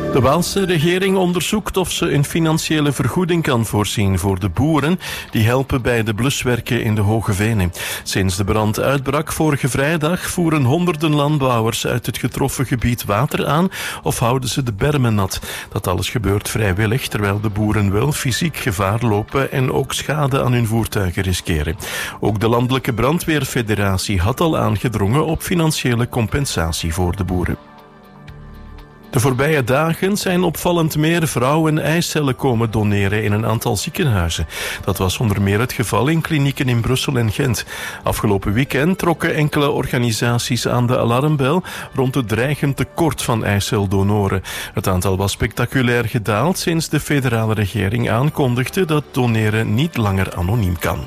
De Waalse regering onderzoekt of ze een financiële vergoeding kan voorzien voor de boeren die helpen bij de bluswerken in de Hoge Venen. Sinds de brand uitbrak vorige vrijdag voeren honderden landbouwers uit het getroffen gebied water aan of houden ze de bermen nat. Dat alles gebeurt vrijwillig, terwijl de boeren wel fysiek gevaar lopen en ook schade aan hun voertuigen riskeren. Ook de Landelijke Brandweerfederatie had al aangedrongen op financiële compensatie voor de boeren. De voorbije dagen zijn opvallend meer vrouwen eicellen komen doneren in een aantal ziekenhuizen. Dat was onder meer het geval in klinieken in Brussel en Gent. Afgelopen weekend trokken enkele organisaties aan de alarmbel rond het dreigend tekort van eiceldonoren. Het aantal was spectaculair gedaald sinds de federale regering aankondigde dat doneren niet langer anoniem kan.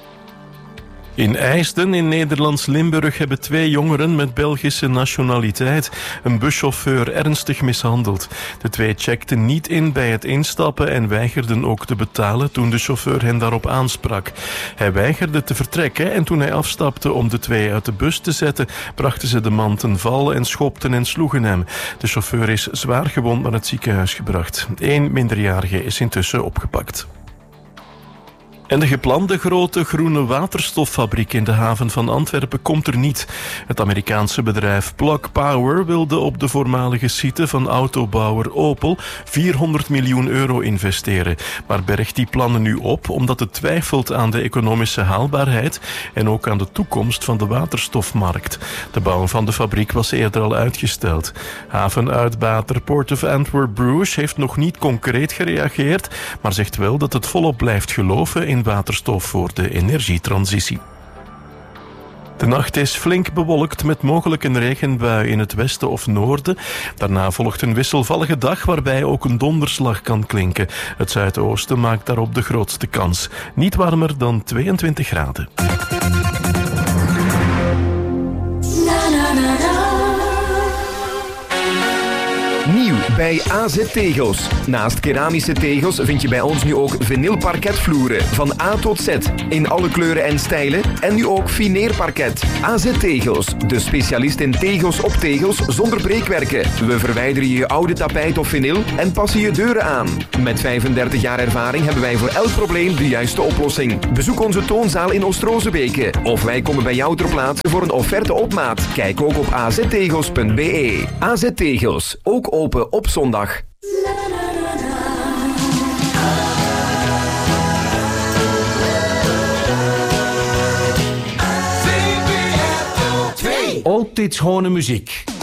In IJsden in Nederlands Limburg hebben 2 jongeren met Belgische nationaliteit een buschauffeur ernstig mishandeld. De 2 checkten niet in bij het instappen en weigerden ook te betalen toen de chauffeur hen daarop aansprak. Hij weigerde te vertrekken en toen hij afstapte om de 2 uit de bus te zetten, brachten ze de man ten val en schopten en sloegen hem. De chauffeur is zwaar gewond naar het ziekenhuis gebracht. 1 minderjarige is intussen opgepakt. En de geplande grote groene waterstoffabriek in de haven van Antwerpen komt er niet. Het Amerikaanse bedrijf Plug Power wilde op de voormalige site van autobouwer Opel 400 miljoen euro investeren. Maar bergt die plannen nu op omdat het twijfelt aan de economische haalbaarheid en ook aan de toekomst van de waterstofmarkt. De bouw van de fabriek was eerder al uitgesteld. Havenuitbater Port of Antwerp Bruges heeft nog niet concreet gereageerd, maar zegt wel dat het volop blijft geloven in waterstof voor de energietransitie. De nacht is flink bewolkt met mogelijk een regenbui in het westen of noorden. Daarna volgt een wisselvallige dag waarbij ook een donderslag kan klinken. Het zuidoosten maakt daarop de grootste kans. Niet warmer dan 22 graden. Nieuw bij AZ Tegels. Naast keramische tegels vind je bij ons nu ook vinylparketvloeren van A tot Z in alle kleuren en stijlen en nu ook fineerparket. AZ Tegels, de specialist in tegels op tegels zonder breekwerken. We verwijderen je oude tapijt of vinyl en passen je deuren aan. Met 35 jaar ervaring hebben wij voor elk probleem de juiste oplossing. Bezoek onze toonzaal in Oost-Rozenbeke of wij komen bij jou ter plaatse voor een offerte op maat. Kijk ook op aztegels.be. AZ Tegels, ook open op zondag. Altijd schone muziek.